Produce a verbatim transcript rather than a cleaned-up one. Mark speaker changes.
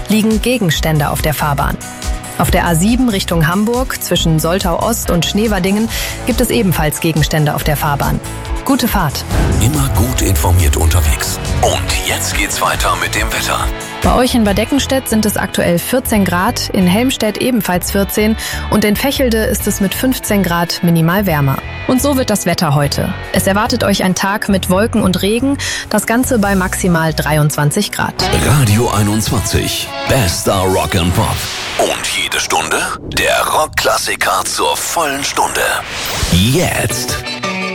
Speaker 1: liegen Gegenstände auf der Fahrbahn. Auf der A sieben Richtung Hamburg zwischen Soltau Ost und Schneverdingen gibt es ebenfalls Gegenstände auf der Fahrbahn. Gute Fahrt.
Speaker 2: Immer gut informiert unterwegs. Und jetzt geht's weiter mit dem Wetter.
Speaker 1: Bei euch in Bad Eckenstedt sind es aktuell vierzehn Grad, in Helmstedt ebenfalls vierzehn und in Vechelde ist es mit fünfzehn Grad minimal wärmer. Und so wird das Wetter heute. Es erwartet euch ein Tag mit Wolken und Regen, das Ganze bei maximal dreiundzwanzig Grad.
Speaker 2: Radio einundzwanzig, bester Rock and Pop. Und jede Stunde der Rockklassiker zur vollen Stunde. Jetzt.